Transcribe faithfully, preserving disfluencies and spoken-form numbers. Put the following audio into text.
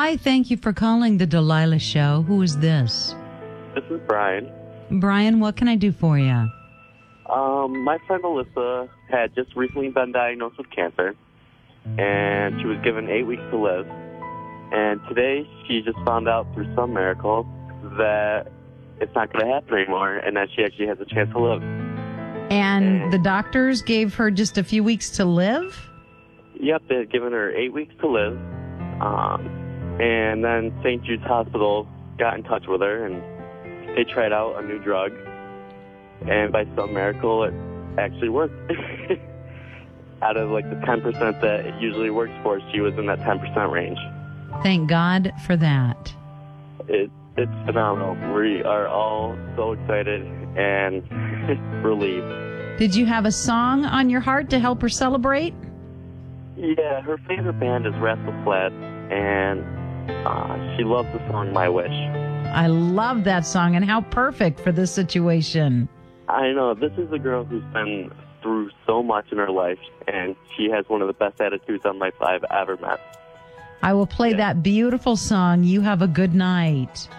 Hi, thank you for calling the Delilah Show. Who is this? This is Brian. Brian, what can I do for you? Um, my friend Alyssa had just recently been diagnosed with cancer, and she was given eight weeks to live. And today she just found out through some miracle that it's not going to happen anymore, and that she actually has a chance to live. And, and the doctors gave her just a few weeks to live? Yep, they had given her eight weeks to live. Um, and then Saint Jude's Hospital got in touch with her, and they tried out a new drug. And by some miracle, it actually worked. Out of like the ten percent that it usually works for, she was in that ten percent range. Thank God for that. It, it's phenomenal. We are all so excited and relieved. Did you have a song on your heart to help her celebrate? Yeah, her favorite band is Rascal Flatts, and uh, she loves the song My Wish. I love that song, and how perfect for this situation. I know. This is a girl who's been through so much in her life, and she has one of the best attitudes on life I've ever met. I will play Yeah. that beautiful song, You Have a Good Night.